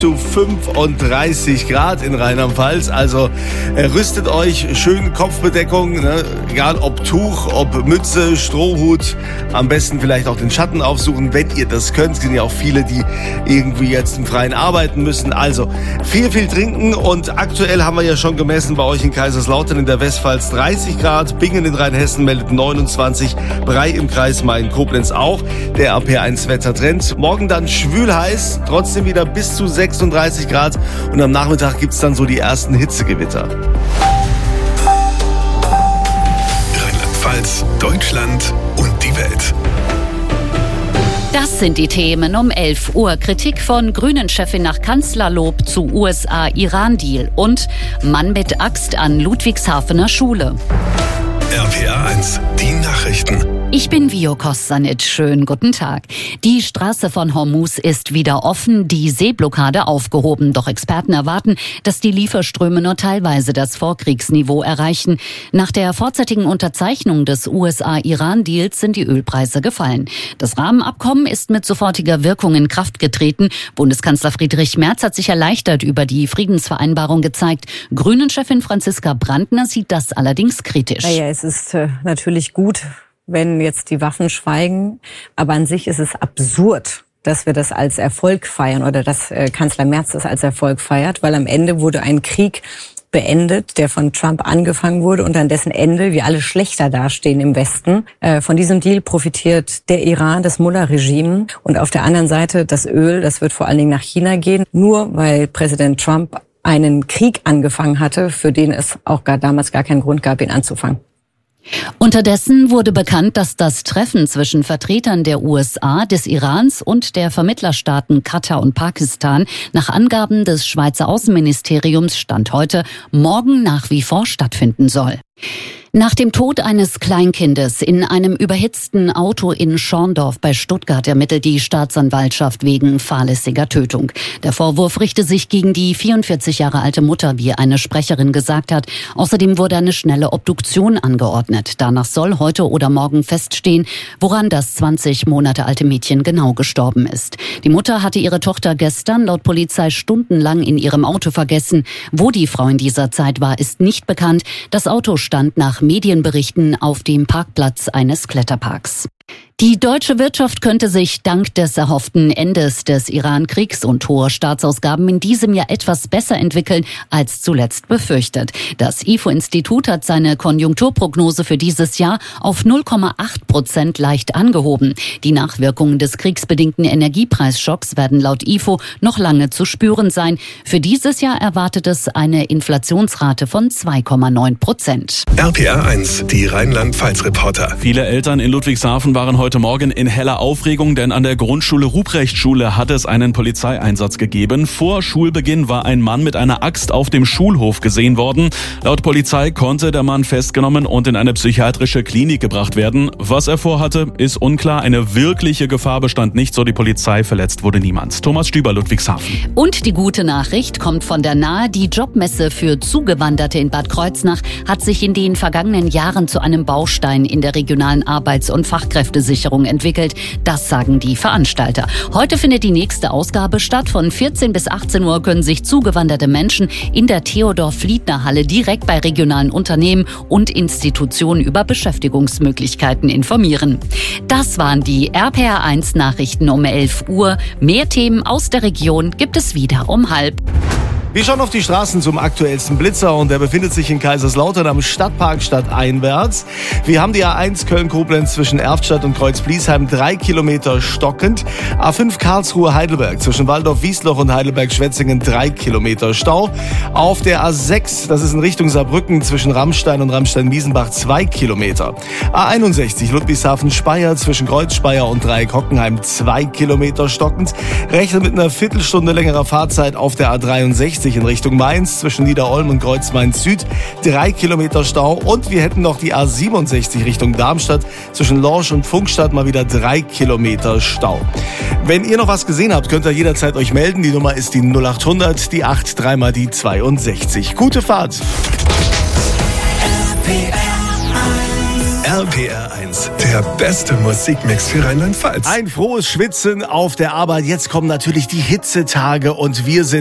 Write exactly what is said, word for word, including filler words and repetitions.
Zu fünfunddreißig Grad in Rheinland-Pfalz, also äh, rüstet euch, schön Kopfbedeckung, ne? Egal ob Tuch, ob Mütze, Strohhut, am besten vielleicht auch den Schatten aufsuchen, wenn ihr das könnt. Es sind ja auch viele, die irgendwie jetzt im Freien arbeiten müssen, also viel, viel trinken und aktuell haben wir ja schon gemessen bei euch in Kaiserslautern in der Westpfalz dreißig Grad, Bingen in Rheinhessen meldet neunundzwanzig, Brei im Kreis Main, Koblenz auch, der A P eins Wettertrend. Morgen dann schwül heiß, trotzdem wieder bis zu sechsunddreißig Grad und am Nachmittag gibt's dann so die ersten Hitzegewitter. Rheinland-Pfalz, Deutschland und die Welt. Das sind die Themen um elf Uhr. Kritik von Grünen-Chefin nach Kanzlerlob zu U S A-Iran-Deal und Mann mit Axt an Ludwigshafener Schule. R P R eins, die Nachrichten. Ich bin Vio Kossanitsch. Schönen guten Tag. Die Straße von Hormuz ist wieder offen, die Seeblockade aufgehoben. Doch Experten erwarten, dass die Lieferströme nur teilweise das Vorkriegsniveau erreichen. Nach der vorzeitigen Unterzeichnung des U S A-Iran-Deals sind die Ölpreise gefallen. Das Rahmenabkommen ist mit sofortiger Wirkung in Kraft getreten. Bundeskanzler Friedrich Merz hat sich erleichtert über die Friedensvereinbarung gezeigt. Grünen-Chefin Franziska Brandner sieht das allerdings kritisch. Naja, es ist äh, natürlich gut, wenn jetzt die Waffen schweigen. Aber an sich ist es absurd, dass wir das als Erfolg feiern oder dass äh, Kanzler Merz das als Erfolg feiert, weil am Ende wurde ein Krieg beendet, der von Trump angefangen wurde und an dessen Ende wir alle schlechter dastehen im Westen. Äh, von diesem Deal profitiert der Iran, das Mullah-Regime und auf der anderen Seite das Öl, das wird vor allen Dingen nach China gehen. Nur weil Präsident Trump einen Krieg angefangen hatte, für den es auch gar damals gar keinen Grund gab, ihn anzufangen. Unterdessen wurde bekannt, dass das Treffen zwischen Vertretern der U S A, des Irans und der Vermittlerstaaten Katar und Pakistan nach Angaben des Schweizer Außenministeriums Stand heute morgen nach wie vor stattfinden soll. Nach dem Tod eines Kleinkindes in einem überhitzten Auto in Schorndorf bei Stuttgart ermittelt die Staatsanwaltschaft wegen fahrlässiger Tötung. Der Vorwurf richte sich gegen die vierundvierzig Jahre alte Mutter, wie eine Sprecherin gesagt hat. Außerdem wurde eine schnelle Obduktion angeordnet. Danach soll heute oder morgen feststehen, woran das zwanzig Monate alte Mädchen genau gestorben ist. Die Mutter hatte ihre Tochter gestern laut Polizei stundenlang in ihrem Auto vergessen. Wo die Frau in dieser Zeit war, ist nicht bekannt. Das Auto stand nach Medienberichten auf dem Parkplatz eines Kletterparks. Die deutsche Wirtschaft könnte sich dank des erhofften Endes des Iran-Kriegs und hoher Staatsausgaben in diesem Jahr etwas besser entwickeln als zuletzt befürchtet. Das I F O-Institut hat seine Konjunkturprognose für dieses Jahr auf null Komma acht Prozent leicht angehoben. Die Nachwirkungen des kriegsbedingten Energiepreisschocks werden laut I F O noch lange zu spüren sein. Für dieses Jahr erwartet es eine Inflationsrate von zwei Komma neun Prozent. R P R eins, die Rheinland-Pfalz-Reporter. Viele Eltern in Ludwigshafen waren heute Morgen in heller Aufregung, denn an der Grundschule Ruprechtschule hat es einen Polizeieinsatz gegeben. Vor Schulbeginn war ein Mann mit einer Axt auf dem Schulhof gesehen worden. Laut Polizei konnte der Mann festgenommen und in eine psychiatrische Klinik gebracht werden. Was er vorhatte, ist unklar. Eine wirkliche Gefahr bestand nicht, so die Polizei. Verletzt wurde niemand. Thomas Stüber, Ludwigshafen. Und die gute Nachricht kommt von der Nahe. Die Jobmesse für Zugewanderte in Bad Kreuznach hat sich in den vergangenen Jahren zu einem Baustein in der regionalen Arbeits- und Fachkräftesicherung entwickelt. Das sagen die Veranstalter. Heute findet die nächste Ausgabe statt. Von vierzehn bis achtzehn Uhr können sich zugewanderte Menschen in der Theodor-Fliedner-Halle direkt bei regionalen Unternehmen und Institutionen über Beschäftigungsmöglichkeiten informieren. Das waren die R P R eins Nachrichten um elf Uhr. Mehr Themen aus der Region gibt es wieder um halb. Wir schauen auf die Straßen zum aktuellsten Blitzer und der befindet sich in Kaiserslautern am Stadtpark stadteinwärts. Wir haben die A eins Köln-Koblenz zwischen Erftstadt und Kreuzbliesheim drei Kilometer stockend. A fünf Karlsruhe-Heidelberg zwischen Waldorf-Wiesloch und Heidelberg-Schwetzingen drei Kilometer Stau. Auf der A sechs, das ist in Richtung Saarbrücken zwischen Rammstein und Rammstein-Miesenbach zwei Kilometer. A einundsechzig Ludwigshafen-Speyer zwischen Kreuzspeyer und Dreieck-Hockenheim zwei Kilometer stockend. Rechnet mit einer Viertelstunde längerer Fahrzeit auf der A dreiundsechzig in Richtung Mainz zwischen Niederolm und Kreuz-Main-Süd drei Kilometer Stau und wir hätten noch die A siebenundsechzig Richtung Darmstadt zwischen Lorsch und Funkstadt mal wieder drei Kilometer Stau. Wenn ihr noch was gesehen habt, könnt ihr jederzeit euch melden. Die Nummer ist die null acht hundert, die acht, dreimal die zweiundsechzig. Gute Fahrt! R R P R eins, der beste Musikmix für Rheinland-Pfalz. Ein frohes Schwitzen auf der Arbeit. Jetzt kommen natürlich die Hitzetage und wir sind